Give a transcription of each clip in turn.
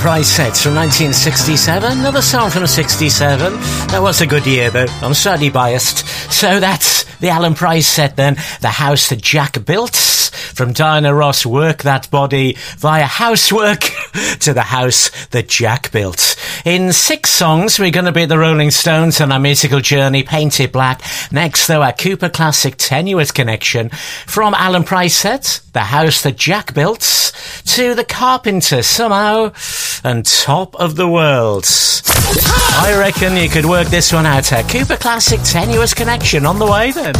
Price sets from 1967. Another song from 67. That was a good year, though. I'm slightly biased. So that's the Alan Price set then. The House That Jack Built. From Diana Ross, Work That Body, via Housework to The House That Jack Built. In 6 songs, we're going to be the Rolling Stones on our musical journey, Paint It Black. Next, though, our Cooper classic Tenuous Connection. From Alan Price set, The House That Jack Built, to The Carpenters, Somehow, and Top of the World. I reckon you could work this one out. Our Cooper classic Tenuous Connection on the way then.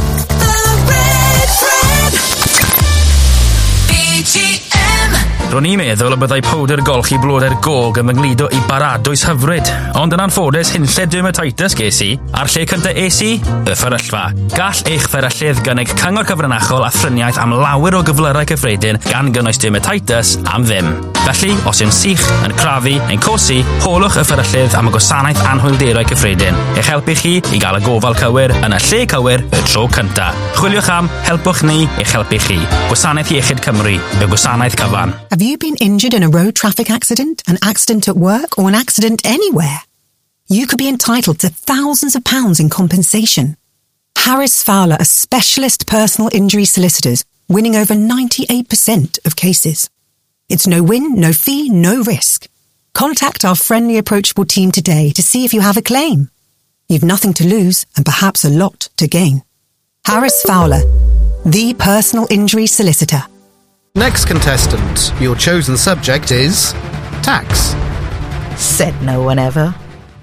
Ro'n i'n meddwl y byddai powder golchi blodau'r gog yn myngludo I baradwys hyfryd, ond yn anffodus hunlle dermatitis ges I, a'r lle cynta es I, y fferyllfa. Gall eich fferyllydd gynnig cyngor cyfrinachol a phryniaeth am lawer o gyflyrau cyffredin gan gynnwys dermatitis am ddim. Felly, os yw'n sych, yn crafu, yn cosi, holwch y fferyllydd am y gwasanaeth anhwylderau cyffredin. Eich helpu chi I gael y gofal cywir yn y lle cywir y tro cynta. Chwiliwch am Helpwch Ni eich helpu chi. Gwasanaeth Iechyd Cymru, y gwasanaeth cyfan. Have you been injured in a road traffic accident, an accident at work, or an accident anywhere? You could be entitled to thousands of pounds in compensation. Harris Fowler are specialist personal injury solicitors, winning over 98% of cases. It's no win, no fee, no risk. Contact our friendly, approachable team today to see if you have a claim. You've nothing to lose and perhaps a lot to gain. Harris Fowler, the personal injury solicitor. Next contestant, your chosen subject is tax. Said no one ever.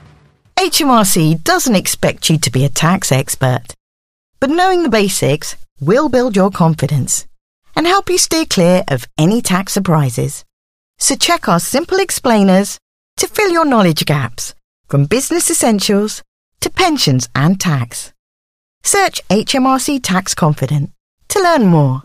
HMRC doesn't expect you to be a tax expert, but knowing the basics will build your confidence and help you steer clear of any tax surprises. So check our simple explainers to fill your knowledge gaps, from business essentials to pensions and tax. Search HMRC Tax Confident to learn more.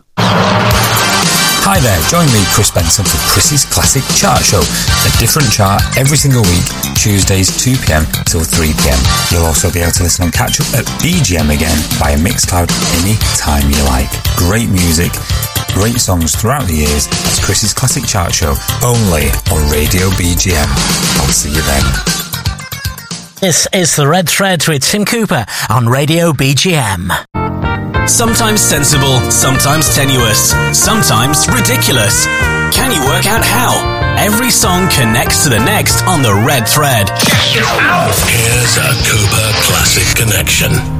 Hi there, join me, Chris Benson, for Chris's Classic Chart Show. A different chart every single week, Tuesdays 2pm till 3pm. You'll also be able to listen and catch up at BGM again via Mixcloud any time you like. Great music, great songs throughout the years. It's Chris's Classic Chart Show, only on Radio BGM. I'll see you then. This is The Red Thread with Tim Cooper on Radio BGM. Sometimes sensible, sometimes tenuous, sometimes ridiculous. Can you work out how? Every song connects to the next on The Red Thread. Here's a Cooper Classic Connection.